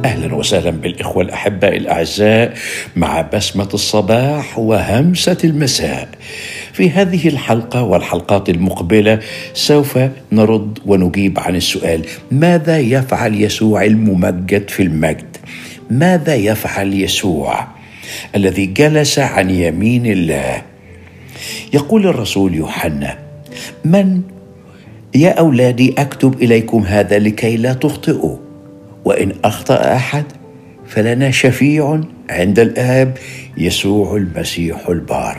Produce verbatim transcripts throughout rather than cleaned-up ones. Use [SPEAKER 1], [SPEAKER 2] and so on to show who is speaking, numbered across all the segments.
[SPEAKER 1] أهلا وسهلا بالإخوة الأحباء الأعزاء مع بسمة الصباح وهمسة المساء. في هذه الحلقة والحلقات المقبلة سوف نرد ونجيب عن السؤال: ماذا يفعل يسوع الممجد في المجد؟ ماذا يفعل يسوع الذي جلس عن يمين الله؟ يقول الرسول يوحنا: من يا أولادي أكتب إليكم هذا لكي لا تخطئوا، وإن أخطأ أحد فلنا شفيع عند الآب، يسوع المسيح البار.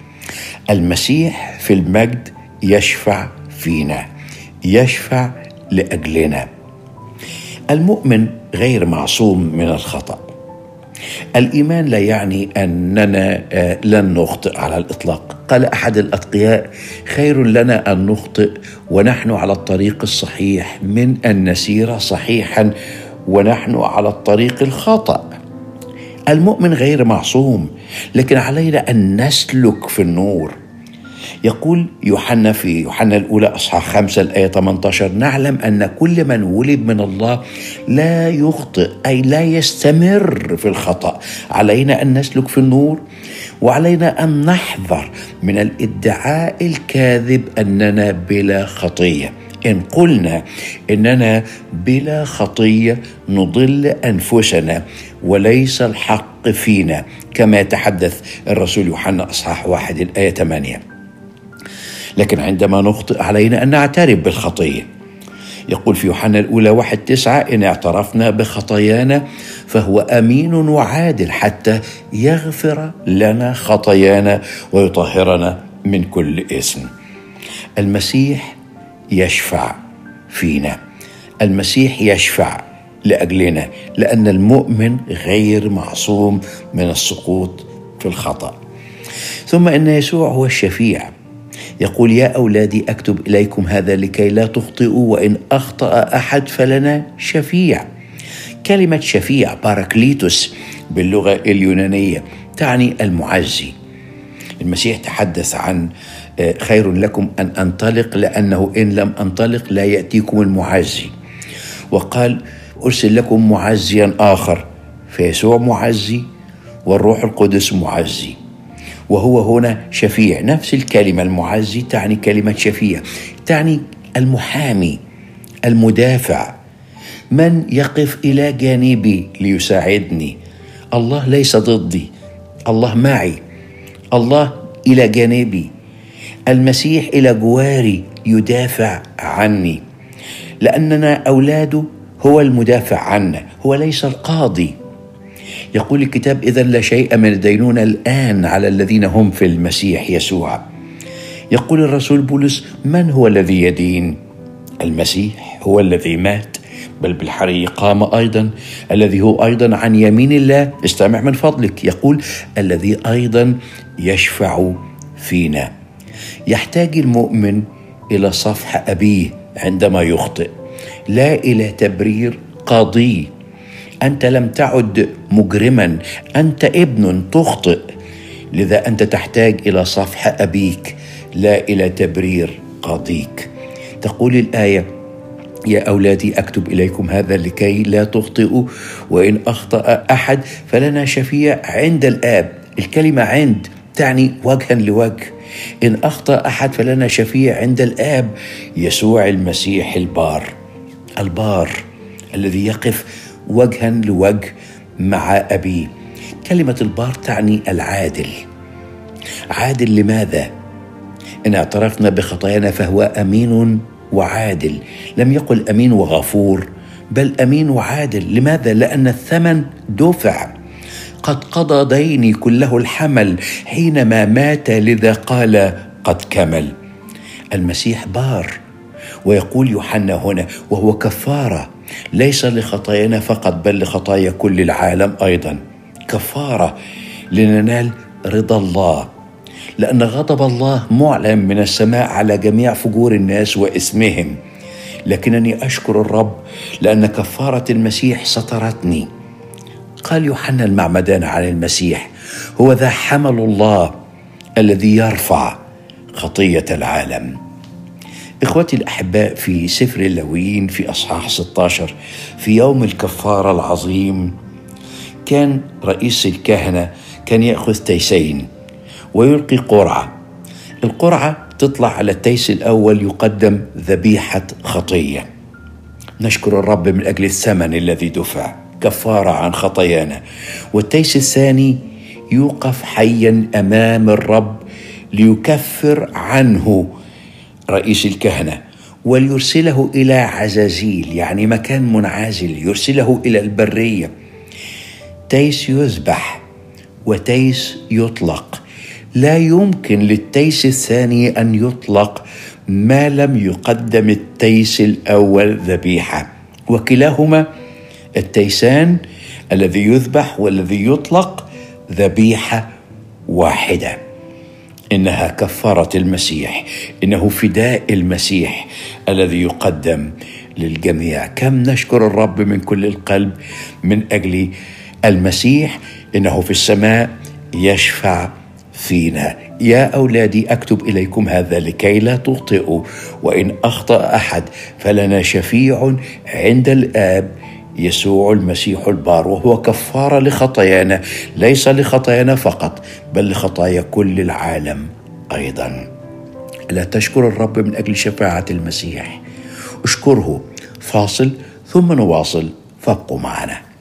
[SPEAKER 1] المسيح في المجد يشفع فينا، يشفع لأجلنا. المؤمن غير معصوم من الخطأ. الإيمان لا يعني أننا لن نخطئ على الإطلاق. قال أحد الأتقياء: خير لنا أن نخطئ ونحن على الطريق الصحيح من أن نسير صحيحا ونحن على الطريق الخطأ. المؤمن غير معصوم، لكن علينا أن نسلك في النور. يقول يوحنا في يوحنا الأولى أصحاح خمسة الآية ثمانية عشر: نعلم أن كل من ولد من الله لا يخطئ، أي لا يستمر في الخطأ. علينا أن نسلك في النور، وعلينا أن نحذر من الادعاء الكاذب أننا بلا خطية. إن قلنا إننا بلا خطية نضل أنفسنا وليس الحق فينا، كما يتحدث الرسول يوحنا أصحاح واحد الآية ثمانية. لكن عندما نخطئ علينا أن نعترف بالخطية. يقول في يوحنا الأولى واحد تسعة: إن اعترفنا بخطايانا فهو أمين وعادل حتى يغفر لنا خطايانا ويطهرنا من كل إثم. المسيح يشفع فينا، المسيح يشفع لأجلنا، لأن المؤمن غير معصوم من السقوط في الخطأ. ثم إن يسوع هو الشفيع. يقول: يا أولادي أكتب إليكم هذا لكي لا تخطئوا، وإن أخطأ أحد فلنا شفيع. كلمة شفيع باراكليتوس باللغة اليونانية تعني المعزي. المسيح تحدث عن خير لكم أن أنطلق لأنه إن لم أنطلق لا يأتيكم المعزي، وقال: أرسل لكم معزيا آخر. فيسوع معزي والروح القدس معزي، وهو هنا شفيع. نفس الكلمة المعزي تعني كلمة شفيع، تعني المحامي، المدافع، من يقف إلى جانبي ليساعدني. الله ليس ضدي، الله معي، الله إلى جانبي. المسيح إلى جواري يدافع عني، لأننا أولاده. هو المدافع عنا، هو ليس القاضي. يقول الكتاب: إذا لا شيء من الدينونة الآن على الذين هم في المسيح يسوع. يقول الرسول بولس: من هو الذي يدين؟ المسيح هو الذي مات، بل بالحري قام أيضا، الذي هو أيضا عن يمين الله. استمع من فضلك. يقول: الذي أيضا يشفع فينا. يحتاج المؤمن إلى صفح أبيه عندما يخطئ، لا إلى تبرير قاضي. أنت لم تعد مجرما، أنت ابن تخطئ، لذا أنت تحتاج إلى صفح أبيك، لا إلى تبرير قاضيك. تقول الآية: يا أولادي أكتب إليكم هذا لكي لا تخطئوا، وإن أخطأ أحد فلنا شفيع عند الآب. الكلمة عند تعني وجها لوجه. إن أخطأ أحد فلنا شفيع عند الآب، يسوع المسيح البار. البار الذي يقف وجها لوجه مع أبيه. كلمة البار تعني العادل. عادل لماذا؟ إن اعترفنا بخطايانا فهو أمين وعادل. لم يقل أمين وغفور، بل أمين وعادل. لماذا؟ لأن الثمن دفع. قد قضى ديني كله الحمل حينما مات، لذا قال قد كمل. المسيح بار. ويقول يوحنا هنا: وهو كفارة، ليس لخطايانا فقط بل لخطايا كل العالم أيضا. كفارة لننال رضا الله، لأن غضب الله معلن من السماء على جميع فجور الناس وإثمهم. لكنني أشكر الرب لأن كفارة المسيح سترتني. قال يوحنا المعمدان عن المسيح: هو ذا حمل الله الذي يرفع خطية العالم. إخوتي الأحباء، في سفر اللاويين في أصحاح ستة عشر في يوم الكفارة العظيم كان رئيس الكهنة كان يأخذ تيسين ويلقي قرعة. القرعة تطلع على التيس الأول يقدم ذبيحة خطية، نشكر الرب من أجل الثمن الذي دفع كفارة عن خطايانا. والتيس الثاني يوقف حيا أمام الرب ليكفر عنه رئيس الكهنة وليرسله إلى عزازيل، يعني مكان منعزل، يرسله إلى البرية. تيس يذبح وتيس يطلق. لا يمكن للتيس الثاني أن يطلق ما لم يقدم التيس الأول ذبيحة، وكلاهما التيسان الذي يذبح والذي يطلق ذبيحة واحدة. إنها كفارة المسيح، إنه فداء المسيح الذي يقدم للجميع. كم نشكر الرب من كل القلب من أجل المسيح، إنه في السماء يشفع فينا. يا أولادي، أكتب إليكم هذا لكي لا تخطئوا، وإن أخطأ أحد فلنا شفيع عند الآب، يسوع المسيح البار، وهو كفارة لخطايانا، ليس لخطايانا فقط بل لخطايا كل العالم أيضا. لا تشكر الرب من أجل شفاعة المسيح؟ اشكره. فاصل ثم نواصل، فابقوا معنا.